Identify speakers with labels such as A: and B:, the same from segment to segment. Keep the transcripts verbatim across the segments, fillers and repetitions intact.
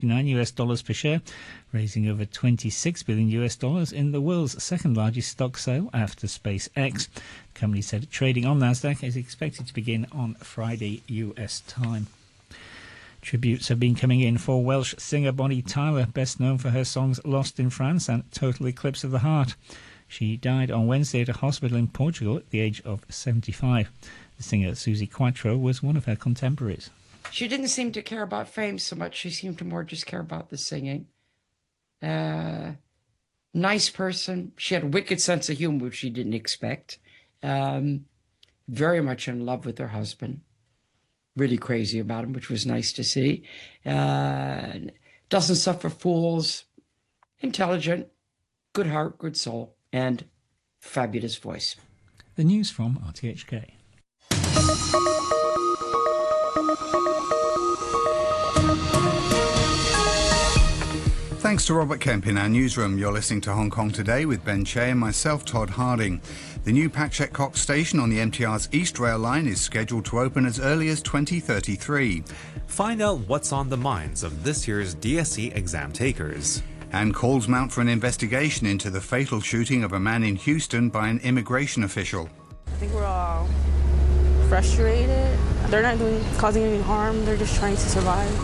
A: nine U S dollars per share, raising over twenty-six billion U S dollars in the world's second largest stock sale after SpaceX. The company said trading on Nasdaq is expected to begin on Friday U S time. Tributes have been coming in for Welsh singer Bonnie Tyler, best known for her songs Lost in France and Total Eclipse of the Heart. She died on Wednesday at a hospital in Portugal at the age of seventy-five. The singer Suzi Quatro was one of her contemporaries.
B: She didn't seem to care about fame so much. She seemed to more just care about the singing. Uh, nice person. She had a wicked sense of humor, which she didn't expect. Um, very much in love with her husband. Really crazy about him, which was nice to see. Uh, doesn't suffer fools. Intelligent, good heart, good soul, and fabulous voice.
A: The news from R T H K.
C: Thanks to Robert Kemp in our newsroom. You're listening to Hong Kong Today with Ben Che and myself, Todd Harding. The new Pak Shek Kok station on the M T R's East Rail Line is scheduled to open as early as twenty thirty-three.
D: Find out what's on the minds of this year's D S E exam takers.
C: And calls mount for an investigation into the fatal shooting of a man in Houston by an immigration official.
E: I think we're all frustrated. They're not doing causing any harm. They're just trying to survive.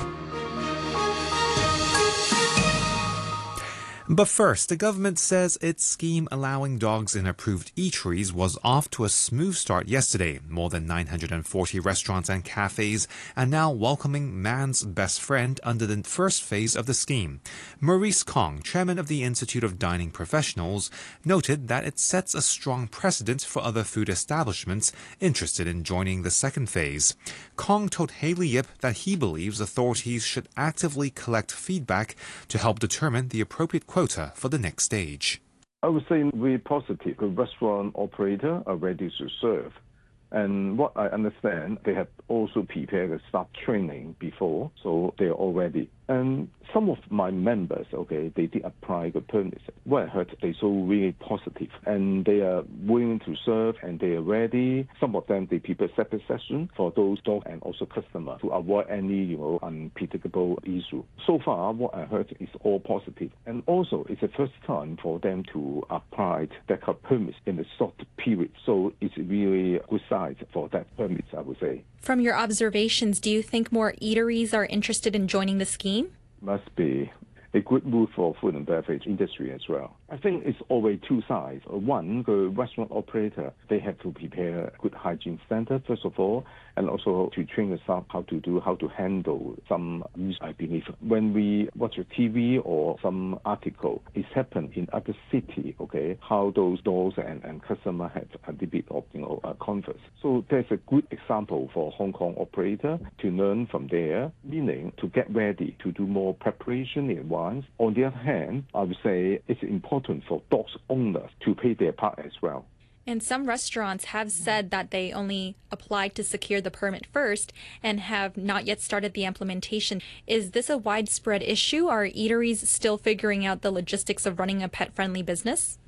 D: But first, the government says its scheme allowing dogs in approved eateries was off to a smooth start yesterday. More than nine hundred forty restaurants and cafes are now welcoming man's best friend under the first phase of the scheme. Maurice Kong, chairman of the Institute of Dining Professionals, noted that it sets a strong precedent for other food establishments interested in joining the second phase. Kong told Haley Yip that he believes authorities should actively collect feedback to help determine the appropriate quota for the next stage.
F: I would say we're positive. The restaurant operator are ready to serve. And what I understand, they have also prepared the staff training before, so they're all ready. And some of my members, okay, they did apply the permits. What I heard, they so really positive, and they are willing to serve, and they are ready. Some of them, they prepare separate session for those dogs and also customers to avoid any, you know, unpredictable issue. So far, what I heard is all positive. And also, it's the first time for them to apply that kind of permits in a short period. So it's really a good size for that permits, I would say.
G: From your observations, do you think more eateries are interested in joining the scheme?
F: Must be a good move for food and beverage industry as well. I think it's always two sides. One, the restaurant operator, they have to prepare good hygiene standards, first of all, and also to train the staff how to do, how to handle some use, I believe. When we watch a T V or some article, it's happened in other cities, okay, how those stores and, and customers have a little bit of, you know, uh, converse. So there's a good example for Hong Kong operator to learn from there, meaning to get ready to do more preparation in advance. On the other hand, I would say it's important for dogs owners to pay their part as well.
G: And some restaurants have said that they only applied to secure the permit first and have not yet started the implementation. Is this a widespread issue? Are eateries still figuring out the logistics of running a pet-friendly business?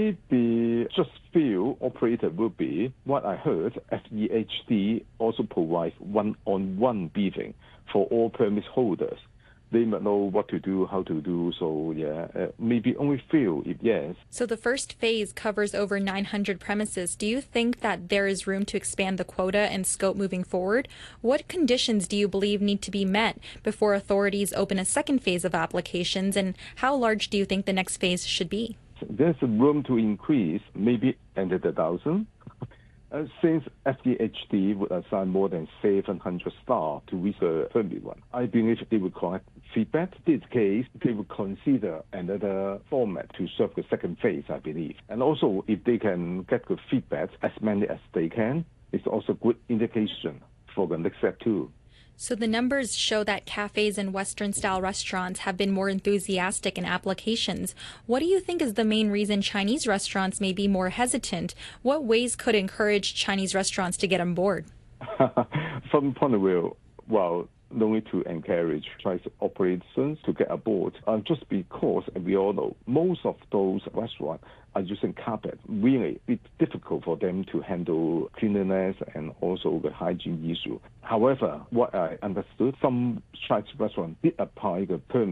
F: Maybe just few operator will be. What I heard, F E H D also provides one-on-one briefing for all permit holders. They might know what to do, how to do, so yeah, uh, maybe only few, if yes.
G: So the first phase covers over nine hundred premises. Do you think that there is room to expand the quota and scope moving forward? What conditions do you believe need to be met before authorities open a second phase of applications, and how large do you think the next phase should be?
F: There's room to increase, maybe under the thousand. Uh, since F E H D would assign more than seven hundred staff to reach the permit one, I believe they will collect feedback. In this case, they will consider another format to serve the second phase, I believe. And also, if they can get the feedback as many as they can, it's also good indication for the next step too.
G: So the numbers show that cafes and Western-style restaurants have been more enthusiastic in applications. What do you think is the main reason Chinese restaurants may be more hesitant? What ways could encourage Chinese restaurants to get on board?
F: From point of view, well, no need to encourage tricycle operators to get aboard, uh, just because we all know most of those restaurants are using carpet. Really, it's difficult for them to handle cleanliness and also the hygiene issue. However, what I understood, some tricycle restaurants did apply the permit